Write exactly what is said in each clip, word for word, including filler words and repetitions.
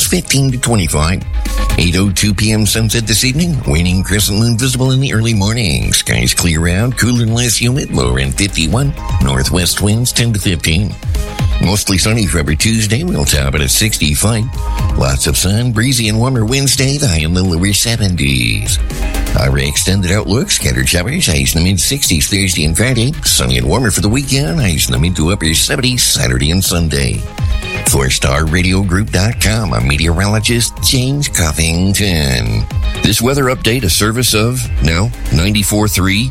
winds fifteen to twenty-five. eight oh two p.m. sunset this evening. Waning crescent moon visible in the early morning. Skies clear out, cooler and less humid. Lower end fifty-one. Northwest winds ten to fifteen. Mostly sunny for every Tuesday. We'll top it at sixty-five. Lots of sun, breezy and warmer Wednesday. The high in the lower seventies. Our extended outlook, scattered showers, highs in the mid-sixties Thursday and Friday. Sunny and warmer for the weekend, highs in the mid to upper seventies Saturday and Sunday. four star radio group dot com, I'm meteorologist James Covington. This weather update, a service of, now, ninety-four point three.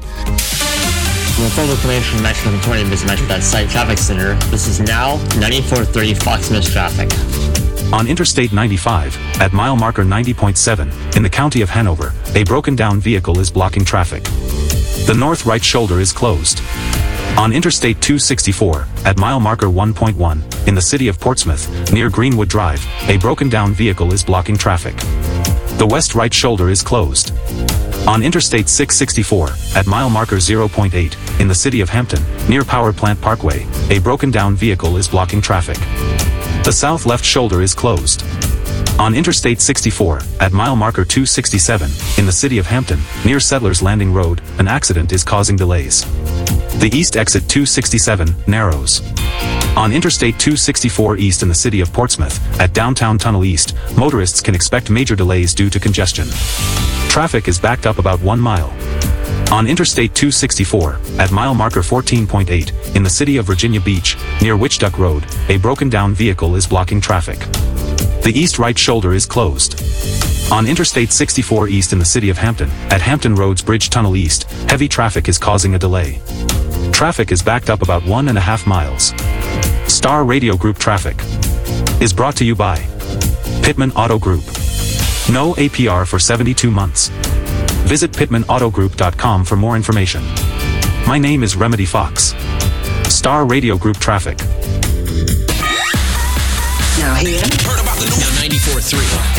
From the full information from Metro twenty Business Metro dot site Traffic Center, this is now ninety-four point three Fox News traffic. On Interstate ninety-five, at mile marker ninety point seven, in the county of Hanover, a broken-down vehicle is blocking traffic. The north right shoulder is closed. On Interstate two sixty-four, at mile marker one point one, in the city of Portsmouth, near Greenwood Drive, a broken-down vehicle is blocking traffic. The west right shoulder is closed. On Interstate six sixty-four, at mile marker zero point eight, in the city of Hampton, near Power Plant Parkway, a broken-down vehicle is blocking traffic. The south left shoulder is closed. On Interstate sixty-four, at mile marker two sixty-seven, in the city of Hampton, near Settlers Landing Road, an accident is causing delays. The east exit two sixty-seven narrows. On Interstate two sixty-four east in the city of Portsmouth, at Downtown Tunnel East, motorists can expect major delays due to congestion. Traffic is backed up about one mile. On Interstate two sixty-four, at mile marker fourteen point eight, in the city of Virginia Beach, near Witchduck Road, a broken-down vehicle is blocking traffic. The east right shoulder is closed. On Interstate sixty-four east in the city of Hampton, at Hampton Roads Bridge Tunnel East, heavy traffic is causing a delay. Traffic is backed up about one and a half miles. Star Radio Group traffic is brought to you by Pittman Auto Group. No A P R for seventy-two months. Visit pittman auto group dot com for more information. My name is Remedy Fox. Star Radio Group traffic. Now here. Heard about the new ninety-four point three.